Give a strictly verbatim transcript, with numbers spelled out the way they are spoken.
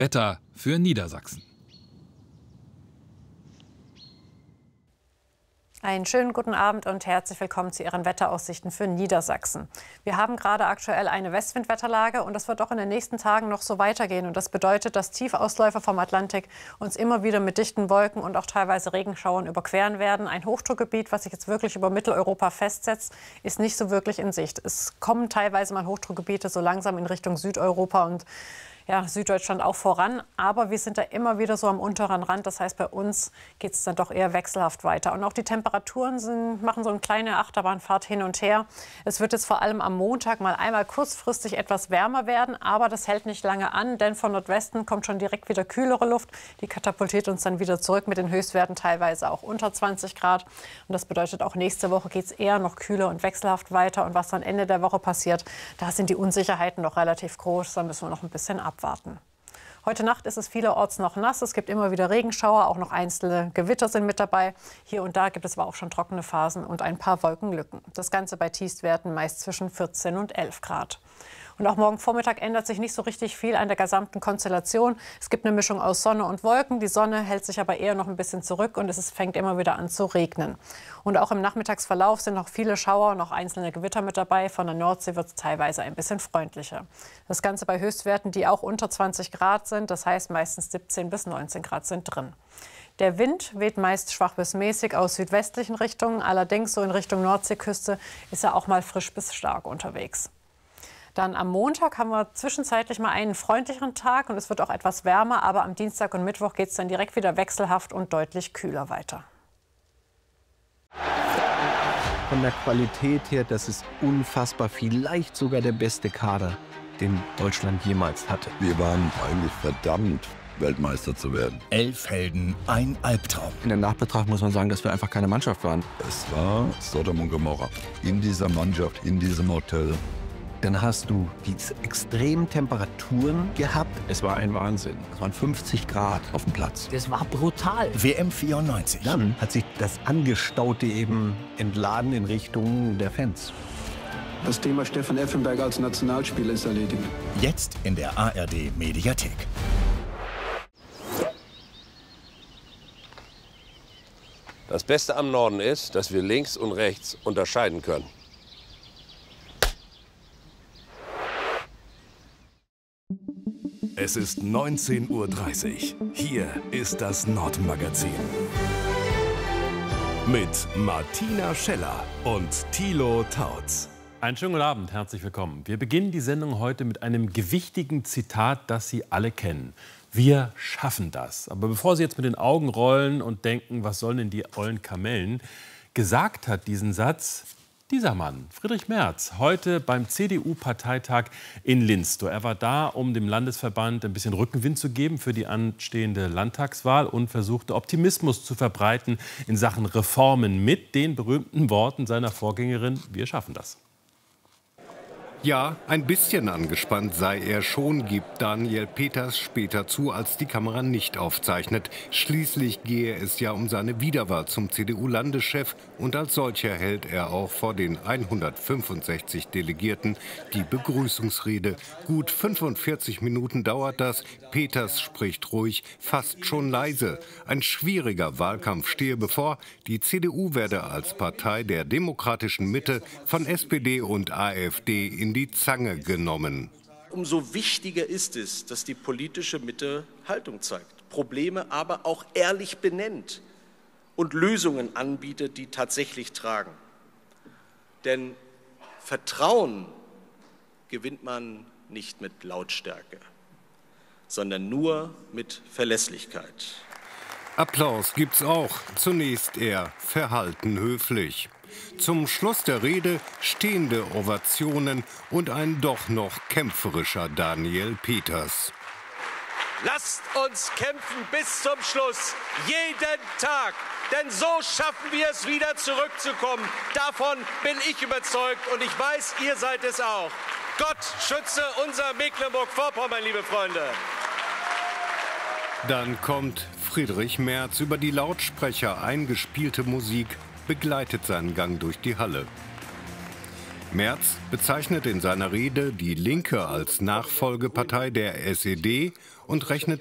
Wetter für Niedersachsen. Einen schönen guten Abend und herzlich willkommen zu Ihren Wetteraussichten für Niedersachsen. Wir haben gerade aktuell eine Westwindwetterlage und das wird auch in den nächsten Tagen noch so weitergehen. Und das bedeutet, dass Tiefausläufer vom Atlantik uns immer wieder mit dichten Wolken und auch teilweise Regenschauern überqueren werden. Ein Hochdruckgebiet, was sich jetzt wirklich über Mitteleuropa festsetzt, ist nicht so wirklich in Sicht. Es kommen teilweise mal Hochdruckgebiete so langsam in Richtung Südeuropa und ja, Süddeutschland auch voran, aber wir sind da immer wieder so am unteren Rand. Das heißt, bei uns geht es dann doch eher wechselhaft weiter. Und auch die Temperaturen sind, machen so eine kleine Achterbahnfahrt hin und her. Es wird jetzt vor allem am Montag mal einmal kurzfristig etwas wärmer werden, aber das hält nicht lange an, denn von Nordwesten kommt schon direkt wieder kühlere Luft. Die katapultiert uns dann wieder zurück mit den Höchstwerten teilweise auch unter zwanzig Grad. Und das bedeutet, auch nächste Woche geht es eher noch kühler und wechselhaft weiter. Und was dann Ende der Woche passiert, da sind die Unsicherheiten noch relativ groß. Da müssen wir noch ein bisschen abwarten. Heute Nacht ist es vielerorts noch nass. Es gibt immer wieder Regenschauer, auch noch einzelne Gewitter sind mit dabei. Hier und da gibt es aber auch schon trockene Phasen und ein paar Wolkenlücken. Das Ganze bei Tiefstwerten meist zwischen vierzehn und elf Grad. Und auch morgen Vormittag ändert sich nicht so richtig viel an der gesamten Konstellation. Es gibt eine Mischung aus Sonne und Wolken. Die Sonne hält sich aber eher noch ein bisschen zurück und es ist, fängt immer wieder an zu regnen. Und auch im Nachmittagsverlauf sind noch viele Schauer und auch einzelne Gewitter mit dabei. Von der Nordsee wird es teilweise ein bisschen freundlicher. Das Ganze bei Höchstwerten, die auch unter zwanzig Grad sind. Das heißt, meistens siebzehn bis neunzehn Grad sind drin. Der Wind weht meist schwach bis mäßig aus südwestlichen Richtungen. Allerdings so in Richtung Nordseeküste ist er auch mal frisch bis stark unterwegs. Dann am Montag haben wir zwischenzeitlich mal einen freundlicheren Tag und es wird auch etwas wärmer. Aber am Dienstag und Mittwoch geht es dann direkt wieder wechselhaft und deutlich kühler weiter. Von der Qualität her, das ist unfassbar, vielleicht sogar der beste Kader, den Deutschland jemals hatte. Wir waren eigentlich verdammt, Weltmeister zu werden. Elf Helden, ein Albtraum. In der Nachbetracht muss man sagen, dass wir einfach keine Mannschaft waren. Es war Sodom und Gomorra. In dieser Mannschaft, in diesem Hotel. Dann hast du diese extremen Temperaturen gehabt. Es war ein Wahnsinn. Es waren fünfzig Grad auf dem Platz. Das war brutal. W M vierundneunzig. Dann hat sich das Angestaute eben entladen in Richtung der Fans. Das Thema Stefan Effenberg als Nationalspieler ist erledigt. Jetzt in der A R D Mediathek. Das Beste am Norden ist, dass wir links und rechts unterscheiden können. Es ist neunzehn Uhr dreißig. Hier ist das Nordmagazin. Mit Martina Scheller und Thilo Tautz. Einen schönen guten Abend, herzlich willkommen. Wir beginnen die Sendung heute mit einem gewichtigen Zitat, das Sie alle kennen. Wir schaffen das. Aber bevor Sie jetzt mit den Augen rollen und denken, was sollen denn die ollen Kamellen, gesagt hat diesen Satz dieser Mann, Friedrich Merz, heute beim C D U-Parteitag in Linz. Er war da, um dem Landesverband ein bisschen Rückenwind zu geben für die anstehende Landtagswahl und versuchte Optimismus zu verbreiten in Sachen Reformen mit den berühmten Worten seiner Vorgängerin, wir schaffen das. Ja, ein bisschen angespannt sei er schon, gibt Daniel Peters später zu, als die Kamera nicht aufzeichnet. Schließlich gehe es ja um seine Wiederwahl zum C D U-Landeschef und als solcher hält er auch vor den hundertfünfundsechzig Delegierten die Begrüßungsrede. Gut fünfundvierzig Minuten dauert das. Peters spricht ruhig, fast schon leise. Ein schwieriger Wahlkampf stehe bevor. Die C D U werde als Partei der demokratischen Mitte von S P D und A f D in die Zange genommen. Umso wichtiger ist es, dass die politische Mitte Haltung zeigt, Probleme aber auch ehrlich benennt und Lösungen anbietet, die tatsächlich tragen. Denn Vertrauen gewinnt man nicht mit Lautstärke, sondern nur mit Verlässlichkeit. Applaus gibt's auch. Zunächst eher verhalten höflich. Zum Schluss der Rede stehende Ovationen und ein doch noch kämpferischer Daniel Peters. Lasst uns kämpfen bis zum Schluss, jeden Tag, denn so schaffen wir es wieder zurückzukommen. Davon bin ich überzeugt und ich weiß, ihr seid es auch. Gott schütze unser Mecklenburg-Vorpommern, liebe Freunde. Dann kommt Friedrich Merz. Über die Lautsprecher eingespielte Musik begleitet seinen Gang durch die Halle. Merz bezeichnet in seiner Rede die Linke als Nachfolgepartei der S E D und rechnet